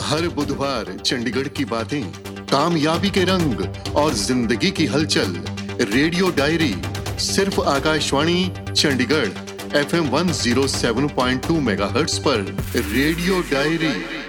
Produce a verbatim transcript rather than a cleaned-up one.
हर बुधवार चंडीगढ़ की बातें, कामयाबी के रंग और जिंदगी की हलचल। रेडियो डायरी सिर्फ Akashvani Chandigarh F M one zero seven point two megahertz पर। Radio diary.